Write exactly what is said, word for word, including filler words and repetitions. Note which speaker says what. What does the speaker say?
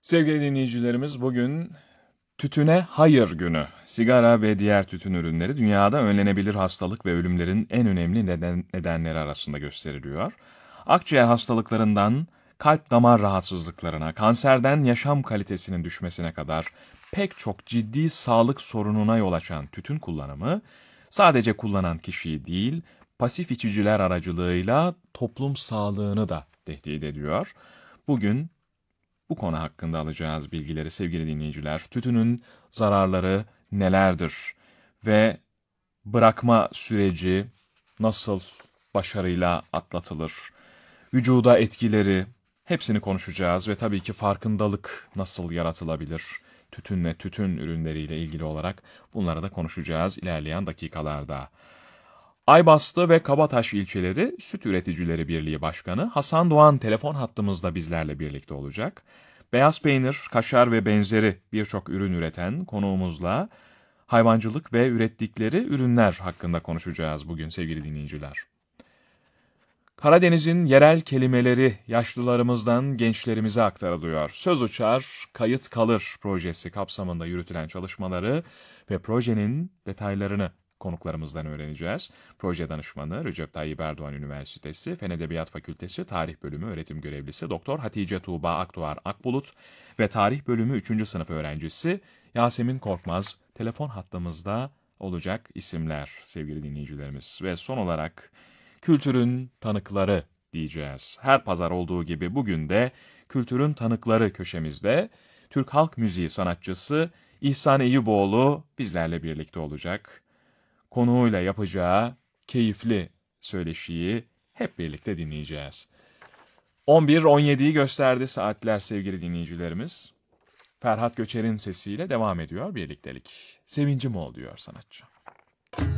Speaker 1: Sevgili dinleyicilerimiz, bugün Tütüne Hayır Günü. Sigara ve diğer tütün ürünleri dünyada önlenebilir hastalık ve ölümlerin en önemli neden, nedenleri arasında gösteriliyor. Akciğer hastalıklarından kalp damar rahatsızlıklarına, kanserden yaşam kalitesinin düşmesine kadar pek çok ciddi sağlık sorununa yol açan tütün kullanımı, sadece kullanan kişiyi değil, pasif içiciler aracılığıyla toplum sağlığını da tehdit ediyor. Bugün bu konu hakkında alacağız bilgileri sevgili dinleyiciler. Tütünün zararları nelerdir ve bırakma süreci nasıl başarıyla atlatılır? Vücuda etkileri, hepsini konuşacağız ve tabii ki farkındalık nasıl yaratılabilir? Tütün ve tütün ürünleriyle ilgili olarak bunları da konuşacağız ilerleyen dakikalarda. Aybastı ve Kabataş ilçeleri Süt Üreticileri Birliği Başkanı Hasan Doğan telefon hattımızda bizlerle birlikte olacak. Beyaz peynir, kaşar ve benzeri birçok ürün üreten konuğumuzla hayvancılık ve ürettikleri ürünler hakkında konuşacağız bugün sevgili dinleyiciler. Karadeniz'in yerel kelimeleri yaşlılarımızdan gençlerimize aktarılıyor. Söz uçar, kayıt kalır projesi kapsamında yürütülen çalışmaları ve projenin detaylarını konuklarımızdan öğreneceğiz. Proje danışmanı Recep Tayyip Erdoğan Üniversitesi Fen Edebiyat Fakültesi Tarih Bölümü öğretim görevlisi Doktor Hatice Tuğba Aktuğar Akbulut ve Tarih Bölümü üçüncü sınıf öğrencisi Yasemin Korkmaz telefon hattımızda olacak isimler sevgili dinleyicilerimiz. Ve son olarak kültürün tanıkları diyeceğiz. Her pazar olduğu gibi bugün de kültürün tanıkları köşemizde Türk halk müziği sanatçısı İhsan Eyüboğlu bizlerle birlikte olacak. Konuğuyla yapacağı keyifli söyleşiyi hep birlikte dinleyeceğiz. on bir on yediyi gösterdi saatler sevgili dinleyicilerimiz. Ferhat Göçer'in sesiyle devam ediyor birliktelik. Sevincim ol diyor sanatçı.